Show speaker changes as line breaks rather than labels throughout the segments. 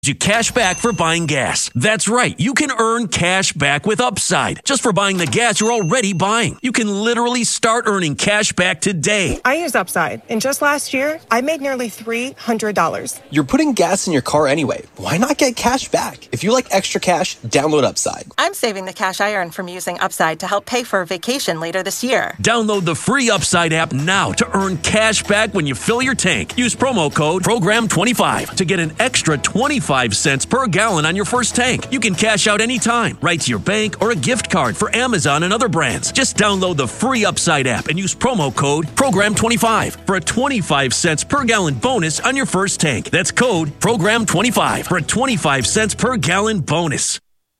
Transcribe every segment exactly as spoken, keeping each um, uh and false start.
You cash back for buying gas. That's right. You can earn cash back with Upside just for buying the gas you're already buying. You can literally start earning cash back today.
I use Upside, and just last year, I made nearly three hundred dollars.
You're putting gas in your car anyway. Why not get cash back? If you like extra cash, download Upside.
I'm saving the cash I earn from using Upside to help pay for a vacation later this year.
Download the free Upside app now to earn cash back when you fill your tank. Use promo code program twenty-five to get an extra twenty-five cents per gallon on your first tank. You can cash out anytime, right to your bank or a gift card for Amazon and other brands. Just download the free Upside app and use promo code program twenty-five for a twenty-five cents per gallon bonus on your first tank. That's code program twenty-five for a twenty-five cents per gallon bonus.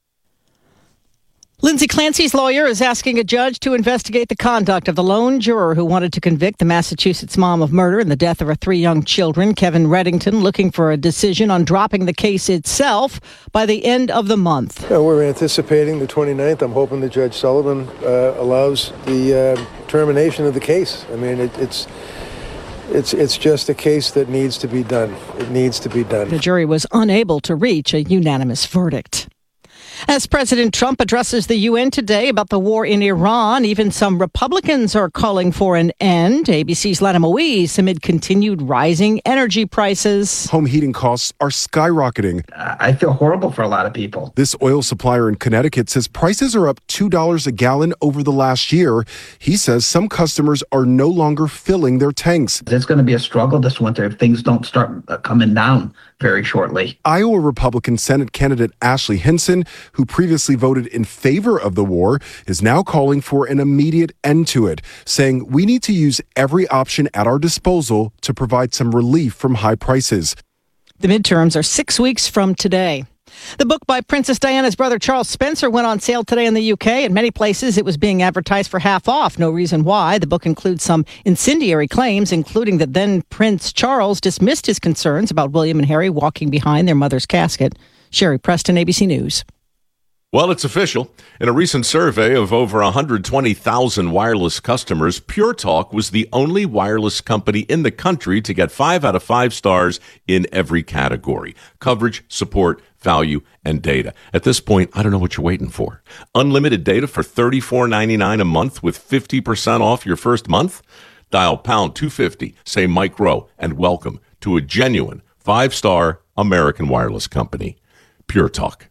Lindsay Clancy's lawyer is asking a judge to investigate the conduct of the lone juror who wanted to convict the Massachusetts mom of murder and the death of her three young children, Kevin Reddington, looking for a decision on dropping the case itself by the end of the month.
Yeah, we're anticipating the twenty-ninth. I'm hoping that Judge Sullivan uh, allows the uh, termination of the case. I mean, it, it's... It's it's just a case that needs to be done. It needs to be done.
The jury was unable to reach a unanimous verdict. As President Trump addresses the U N today about the war in Iran, even some Republicans are calling for an end. A B C's Lana Moise amid continued rising energy prices.
Home heating costs are skyrocketing.
I feel horrible for a lot of people.
This oil supplier in Connecticut says prices are up two dollars a gallon over the last year. He says some customers are no longer filling their tanks.
There's going to be a struggle this winter if things don't start coming down very shortly.
Iowa Republican Senate candidate Ashley Hinson, who previously voted in favor of the war, is now calling for an immediate end to it, saying we need to use every option at our disposal to provide some relief from high prices.
The midterms are six weeks from today. The book by Princess Diana's brother Charles Spencer went on sale today in the U K. In many places, it was being advertised for half off. No reason why. The book includes some incendiary claims, including that then Prince Charles dismissed his concerns about William and Harry walking behind their mother's casket. Sherry Preston, A B C News.
Well, it's official. In a recent survey of over one hundred twenty thousand wireless customers, Pure Talk was the only wireless company in the country to get five out of five stars in every category: coverage, support, value, and data. At this point, I don't know what you're waiting for. Unlimited data for thirty-four ninety-nine a month with fifty percent off your first month? Dial pound two fifty, say Mike Rowe, and welcome to a genuine five-star American wireless company. Pure Talk.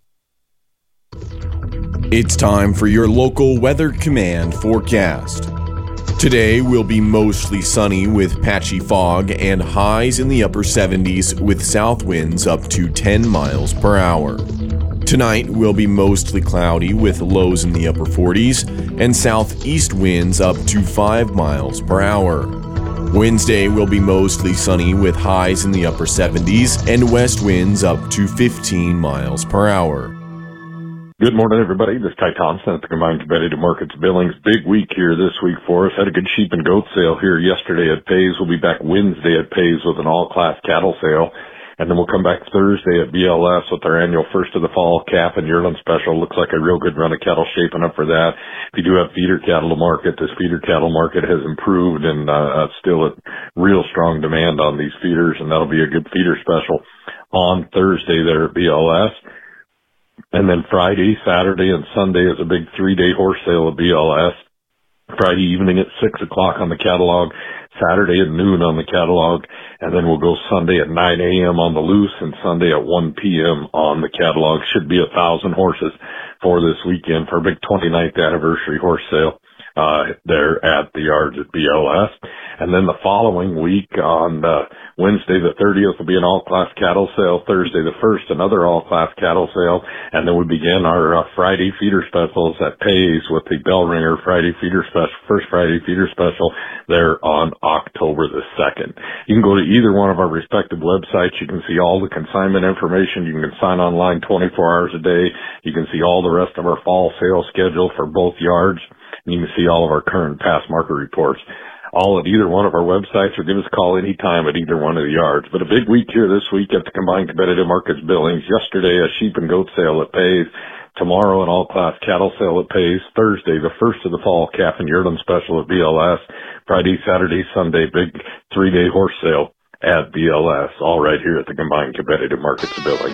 It's time for your local Weather Command forecast. Today will be mostly sunny with patchy fog and highs in the upper seventies with south winds up to ten miles per hour. Tonight will be mostly cloudy with lows in the upper forties and southeast winds up to five miles per hour. Wednesday will be mostly sunny with highs in the upper seventies and west winds up to fifteen miles per hour.
Good morning, everybody. This is Ty Thompson at the Combined Competitive Markets Billings. Big week here this week for us. Had a good sheep and goat sale here yesterday at Pays. We'll be back Wednesday at Pays with an all-class cattle sale. And then we'll come back Thursday at B L S with our annual first of the fall calf and yearling special. Looks like a real good run of cattle shaping up for that. If you do have feeder cattle to market, this feeder cattle market has improved and uh, still a real strong demand on these feeders, and that'll be a good feeder special on Thursday there at B L S. And then Friday, Saturday, and Sunday is a big three-day horse sale at B L S. Friday evening at six o'clock on the catalog, Saturday at noon on the catalog, and then we'll go Sunday at nine a.m. on the loose and Sunday at one p.m. on the catalog. Should be a thousand horses for this weekend for a big twenty-ninth anniversary horse sale uh there at the yards at B L S. And then the following week on uh, Wednesday the thirtieth will be an all-class cattle sale. Thursday the first, another all-class cattle sale. And then we begin our uh, Friday feeder specials at Pays with the Bell Ringer Friday feeder special, first Friday feeder special there on October the second. You can go to either one of our respective websites. You can see all the consignment information. You can sign online twenty-four hours a day. You can see all the rest of our fall sales schedule for both yards. You can see all of our current past market reports, all at either one of our websites, or give us a call anytime at either one of the yards. But a big week here this week at the Combined Competitive Markets Billings. Yesterday, a sheep and goat sale at Pays. Tomorrow, an all-class cattle sale at Pays. Thursday, the first of the fall calf and yearling special at B L S. Friday, Saturday, Sunday, big three-day horse sale at B L S, all right here at the Combined Competitive Markets of Billings.